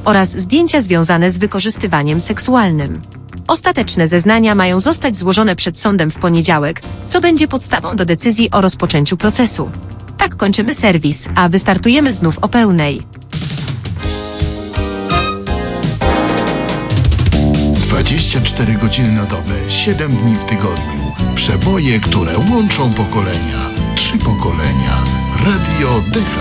oraz zdjęcia związane z wykorzystywaniem seksualnym. Ostateczne zeznania mają zostać złożone przed sądem w poniedziałek, co będzie podstawą do decyzji o rozpoczęciu procesu. Tak kończymy serwis, a wystartujemy znów o pełnej. 24 godziny na dobę, 7 dni w tygodniu. Przeboje, które łączą pokolenia. 3 pokolenia. Radio DHT.